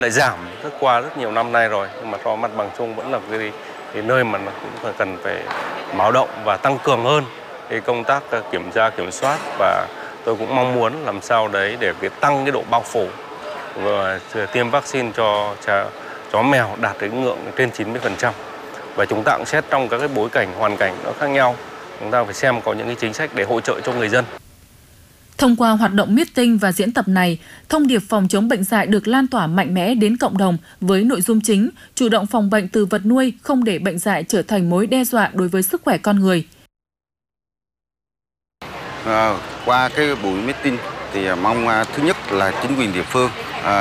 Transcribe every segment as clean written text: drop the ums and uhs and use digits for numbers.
Lại giảm qua rất nhiều năm nay rồi, nhưng mà so mặt bằng chung vẫn là cái nơi mà nó cũng cần phải báo động và tăng cường hơn cái công tác kiểm tra kiểm soát, và tôi cũng mong muốn làm sao đấy để tăng cái độ bao phủ và tiêm vaccine cho chó mèo đạt đến ngưỡng trên 90%. Và chúng ta cũng xét trong các cái bối cảnh hoàn cảnh nó khác nhau, chúng ta phải xem có những cái chính sách để hỗ trợ cho người dân. Thông qua hoạt động meeting và diễn tập này, thông điệp phòng chống bệnh dại được lan tỏa mạnh mẽ đến cộng đồng với nội dung chính chủ động phòng bệnh từ vật nuôi, không để bệnh dại trở thành mối đe dọa đối với sức khỏe con người. Qua cái buổi meeting thì mong thứ nhất là chính quyền địa phương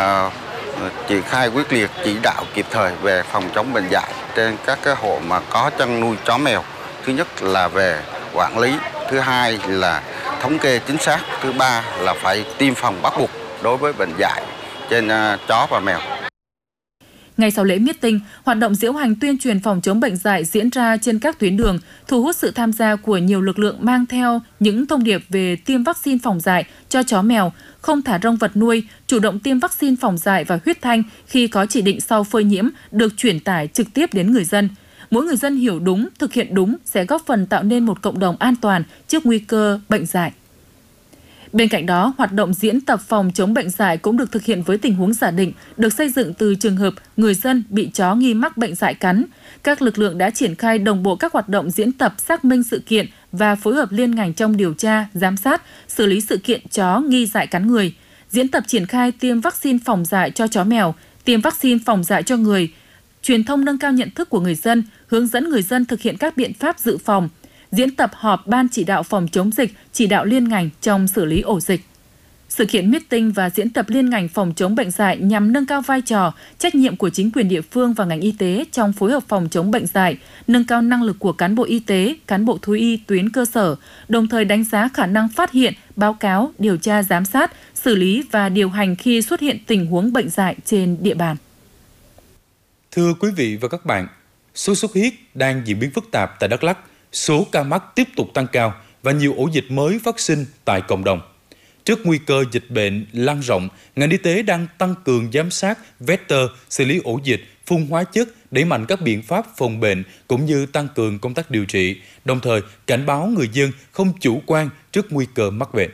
triển khai quyết liệt, chỉ đạo kịp thời về phòng chống bệnh dại trên các cái hộ mà có chăn nuôi chó mèo. Thứ nhất là về quản lý, thứ hai là thống kê chính xác, thứ ba là phải tiêm phòng bắt buộc đối với bệnh dại trên chó và mèo. Ngay sau lễ meeting, hoạt động diễu hành tuyên truyền phòng chống bệnh dại diễn ra trên các tuyến đường, thu hút sự tham gia của nhiều lực lượng mang theo những thông điệp về tiêm vaccine phòng dại cho chó mèo, không thả rông vật nuôi, chủ động tiêm vaccine phòng dại và huyết thanh khi có chỉ định sau phơi nhiễm được truyền tải trực tiếp đến người dân. Mỗi người dân hiểu đúng, thực hiện đúng sẽ góp phần tạo nên một cộng đồng an toàn trước nguy cơ bệnh dại. Bên cạnh đó, hoạt động diễn tập phòng chống bệnh dại cũng được thực hiện với tình huống giả định, được xây dựng từ trường hợp người dân bị chó nghi mắc bệnh dại cắn. Các lực lượng đã triển khai đồng bộ các hoạt động diễn tập xác minh sự kiện và phối hợp liên ngành trong điều tra, giám sát, xử lý sự kiện chó nghi dại cắn người. Diễn tập triển khai tiêm vaccine phòng dại cho chó mèo, tiêm vaccine phòng dại cho người, truyền thông nâng cao nhận thức của người dân, hướng dẫn người dân thực hiện các biện pháp dự phòng, diễn tập họp ban chỉ đạo phòng chống dịch, chỉ đạo liên ngành trong xử lý ổ dịch. Sự kiện meeting và diễn tập liên ngành phòng chống bệnh dại nhằm nâng cao vai trò, trách nhiệm của chính quyền địa phương và ngành y tế trong phối hợp phòng chống bệnh dại, nâng cao năng lực của cán bộ y tế, cán bộ thú y tuyến cơ sở, đồng thời đánh giá khả năng phát hiện, báo cáo, điều tra giám sát, xử lý và điều hành khi xuất hiện tình huống bệnh dại trên địa bàn. Thưa quý vị và các bạn, sốt xuất huyết đang diễn biến phức tạp tại Đắk Lắk, số ca mắc tiếp tục tăng cao và nhiều ổ dịch mới phát sinh tại cộng đồng. Trước nguy cơ dịch bệnh lan rộng, ngành y tế đang tăng cường giám sát, vector, xử lý ổ dịch, phun hóa chất, đẩy mạnh các biện pháp phòng bệnh cũng như tăng cường công tác điều trị, đồng thời cảnh báo người dân không chủ quan trước nguy cơ mắc bệnh.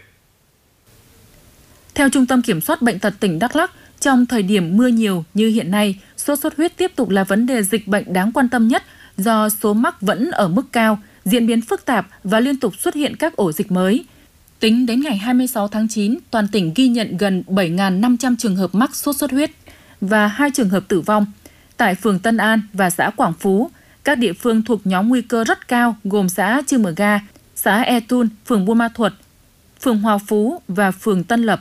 Theo Trung tâm Kiểm soát Bệnh tật tỉnh Đắk Lắk, trong thời điểm mưa nhiều như hiện nay, sốt xuất huyết tiếp tục là vấn đề dịch bệnh đáng quan tâm nhất do số mắc vẫn ở mức cao, diễn biến phức tạp và liên tục xuất hiện các ổ dịch mới. Tính đến ngày 26 tháng 9, toàn tỉnh ghi nhận gần 7.500 trường hợp mắc sốt xuất huyết và 2 trường hợp tử vong. Tại phường Tân An và xã Quảng Phú, các địa phương thuộc nhóm nguy cơ rất cao gồm xã Chư Mờ Ga, xã E Tun, phường Buôn Ma Thuột, phường Hòa Phú và phường Tân Lập.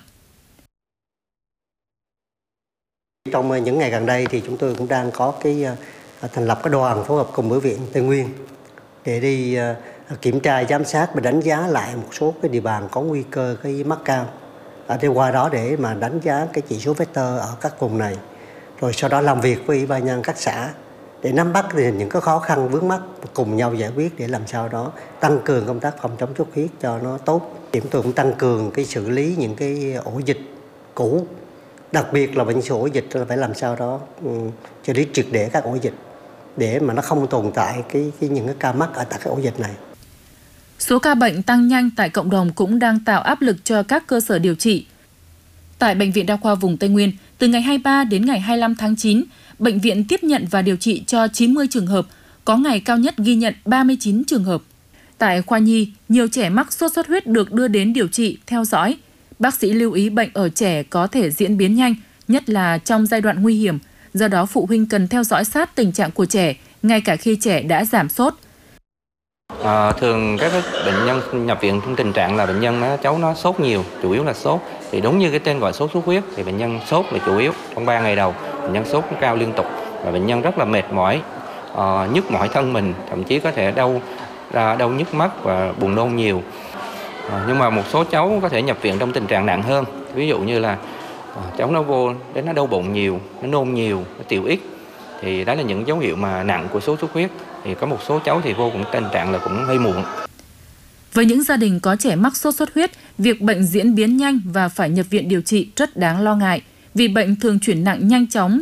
Trong những ngày gần đây thì chúng tôi cũng đang có thành lập cái đoàn phối hợp cùng với Viện Tây Nguyên để đi kiểm tra, giám sát và đánh giá lại một số cái địa bàn có nguy cơ cái mắc cao. Để qua đó để mà đánh giá cái chỉ số vector ở các vùng này. Rồi sau đó làm việc với Ủy ban nhân các xã để nắm bắt những cái khó khăn vướng mắc cùng nhau giải quyết để làm sao đó tăng cường công tác phòng chống sốt huyết cho nó tốt. Chúng tôi cũng tăng cường cái xử lý những cái ổ dịch cũ. Đặc biệt là bệnh số ổ dịch là phải làm sao đó cho đến triệt để các ổ dịch để mà nó không tồn tại những cái ca mắc ở tại cái ổ dịch này. Số ca bệnh tăng nhanh tại cộng đồng cũng đang tạo áp lực cho các cơ sở điều trị. Tại Bệnh viện Đa khoa vùng Tây Nguyên, từ ngày 23 đến ngày 25 tháng 9, bệnh viện tiếp nhận và điều trị cho 90 trường hợp, có ngày cao nhất ghi nhận 39 trường hợp. Tại khoa nhi, nhiều trẻ mắc sốt xuất huyết được đưa đến điều trị, theo dõi. Bác sĩ lưu ý bệnh ở trẻ có thể diễn biến nhanh, nhất là trong giai đoạn nguy hiểm. Do đó, phụ huynh cần theo dõi sát tình trạng của trẻ, ngay cả khi trẻ đã giảm sốt. Thường các bệnh nhân nhập viện trong tình trạng là bệnh nhân cháu nó sốt nhiều, chủ yếu là sốt. Thì đúng như cái tên gọi sốt xuất huyết thì bệnh nhân sốt là chủ yếu. Trong 3 ngày đầu, bệnh nhân sốt cao liên tục và bệnh nhân rất là mệt mỏi, nhức mỏi thân mình, thậm chí có thể đau nhức mắt và buồn nôn nhiều. Nhưng mà một số cháu có thể nhập viện trong tình trạng nặng hơn. Ví dụ như là cháu nó vô đến nó đau bụng nhiều, nó nôn nhiều, nó tiểu ít. Thì đó là những dấu hiệu mà nặng của sốt xuất huyết. Thì có một số cháu thì vô cũng tình trạng là cũng hơi muộn. Với những gia đình có trẻ mắc sốt xuất huyết, việc bệnh diễn biến nhanh và phải nhập viện điều trị rất đáng lo ngại vì bệnh thường chuyển nặng nhanh chóng